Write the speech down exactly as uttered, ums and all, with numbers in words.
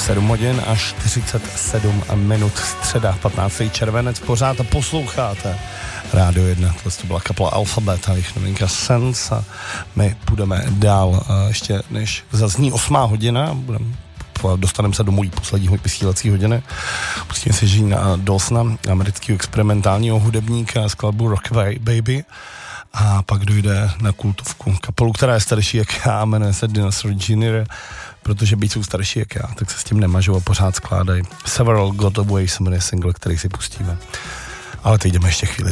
sedm hodin a čtyřicet sedm minut, středa, patnáctý červenec, pořád a posloucháte Rádio jedna, to byla kapela Alphabet a jejich novinka Sense a my půjdeme dál, ještě než zazní osmá hodina, budeme dostaneme se do mojí poslední vysílací hodiny. Pustíme se Gina Dawsona, amerického experimentálního hudebníka z skladbu Rockaway Baby. A pak dojde na kultovku kapelu, která je starší jak já, jmenuje se Dinosaur junior, protože byť jsou starší jak já, tak se s tím nemažou a pořád skládají. Several Got Away se jmenuje single, který si pustíme. Ale teď jdeme ještě chvíli